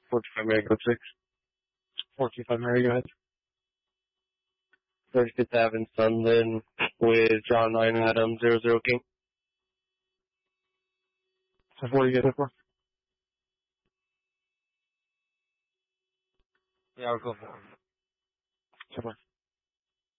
45 Mary, go 6. 425 Mary, go ahead. 35th Ave in Sunland with John 9 Adam 00 King. So what do you get it for? Yeah, I'll go for it. So